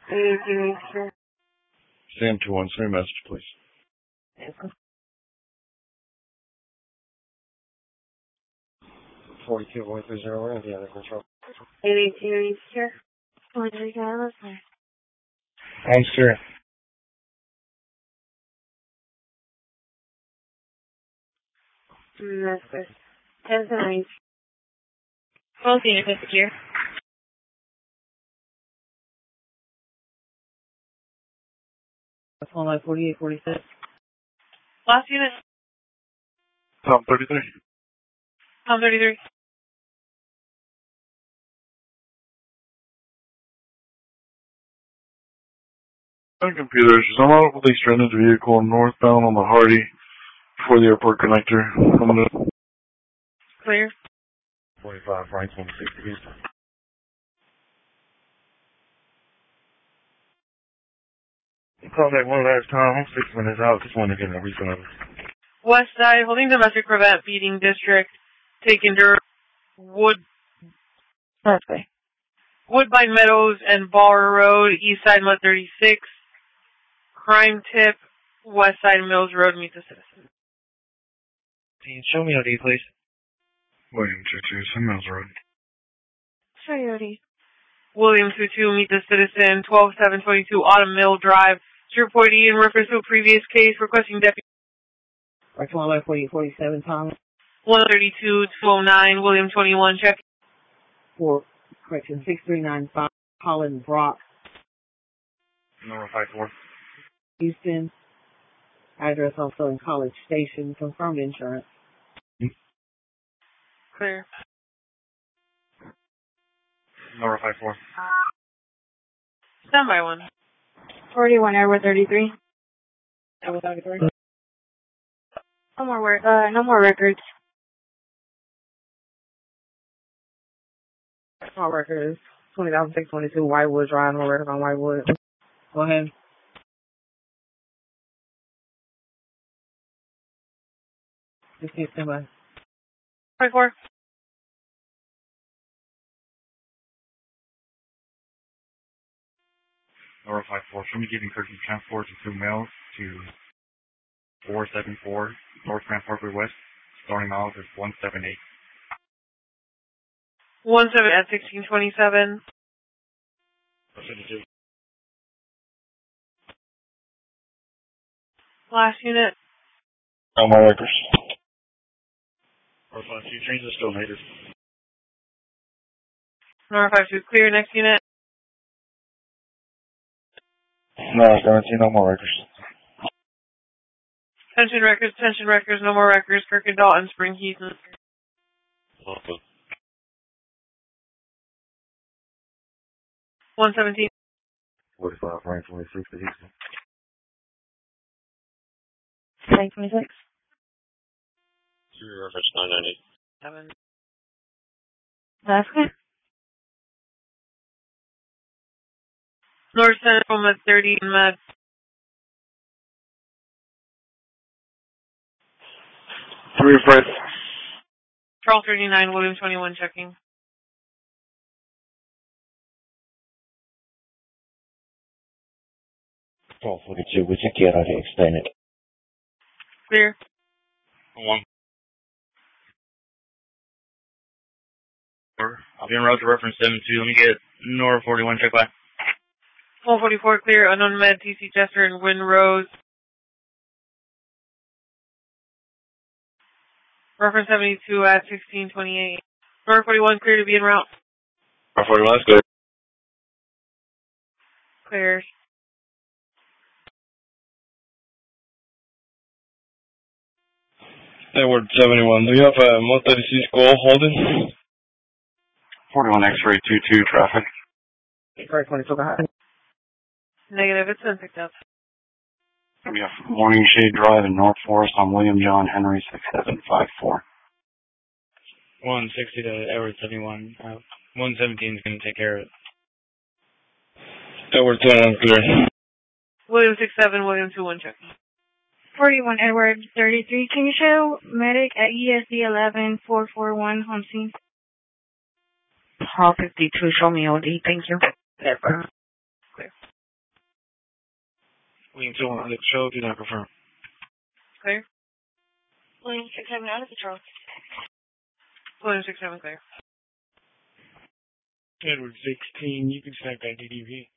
Sam 21, send a message, please. 42.30, we're going to be under control. 882 here. What did you got? Listen. Thanks, sir. That's good. 10-9. Well, senior, fifth year. That's one like 48, 46. Last unit. Tom 33. Tom 33. Computers, I'm out with a stranded vehicle northbound on the Hardy before the airport connector. I'm going to... Clear. 45, Frank 160. Contact one last time. I'm 6 minutes out. Just want to get a refund. West side, holding domestic prevent beating district. Taken to Woodbine Meadows and Bar Road, east side Mud 36. Crime tip, west side Mills Road, meet the citizen. Can you show me OD, please? William 22, St. Mills Road. Show you OD. William 22, meet the citizen, 12722 Autumn Mill Drive. Report in reference to a previous case requesting deputy. Right, 48, 47, Tom. 132 209 William 21, check. For correction, 6395 Colin Brock. Number 54. Houston. Address also in College Station. Confirmed insurance. Clear. Number 54. Stand by one. 41 Edward 33. Edward 33. No more records. All records. 20,622 Whitewood Drive. No record on Whitewood. Go ahead. Just keep standby. 24. Number 54. Show me giving courtesy transport to 2 males to 474 North Grand Parkway West. Starting miles is 178. 17 at 1627. Last unit. No more records. Or 52 trains are still native. Number 52 clear. Next unit. No, 17, no more records. Tension records, no more records. Kirk and Dalton, Spring Heath. 117. 45, Frank 26 to Houston. Frank 26. Reference 990. 7. That's good. North Central Med 30 Med. Three Fred. Charles 39, William 21 checking. Charles 42, we can get out here, explain it. Clear. 1. I'll be en route to reference 72. Let me get Nora 41, check by. 144 clear, unknown Med, TC Chester and Windrose. Reference 72 at 1628. Nora 41 clear to be en route. Nora 41 is good. Clear. Edward 71, do you have a 136 goal holding? 41 X-ray 22 traffic. Correct 22, go ahead. Negative, it's been picked up. We have Morning Shade Drive in North Forest on William John Henry 6754. 160 to Edward 71. 117 is going to take care of it. Edward 21 clear. William 67, William 21 checking. 41 Edward 33. Can you show medic at ESD 11441 home scene? Hall 52, show me OD, thank you. Clear. William 2 on the patrol, do not confirm. Clear. William 67 on the patrol. William 67 clear. Edward 16, you can stack that DDP.